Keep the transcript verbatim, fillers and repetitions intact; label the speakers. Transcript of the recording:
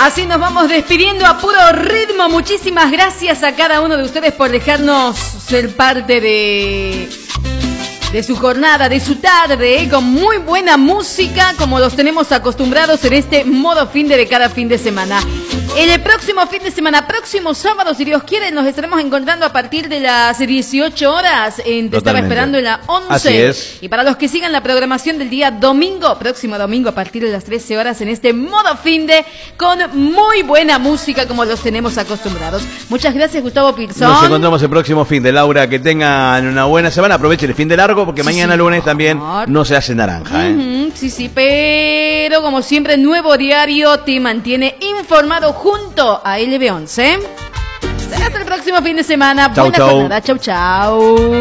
Speaker 1: Así nos vamos despidiendo a puro ritmo. Muchísimas gracias a cada uno de ustedes por dejarnos ser parte de... de su jornada, de su tarde, ¿eh? Con muy buena música, como los tenemos acostumbrados en este modo fin de, de cada fin de semana. En el próximo fin de semana, próximo sábado, si Dios quiere, nos estaremos encontrando a partir de las dieciocho horas. En Te Estaba Esperando en la once.
Speaker 2: Así es.
Speaker 1: Y para los que sigan la programación del día domingo, próximo domingo, a partir de las trece horas, en este modo fin de, con muy buena música, como los tenemos acostumbrados. Muchas gracias, Gustavo Pirzón.
Speaker 2: Nos encontramos el próximo fin de, Laura. Que tengan una buena semana. Aprovechen el fin de largo, porque sí, mañana sí, lunes también no se hace naranja, ¿eh?
Speaker 1: Uh-huh, sí, sí, pero como siempre, Nuevo Diario te mantiene informado junto a L B once. Hasta el próximo fin de semana.
Speaker 2: Chau,
Speaker 1: Buena
Speaker 2: chau.
Speaker 1: jornada. Chau, chau.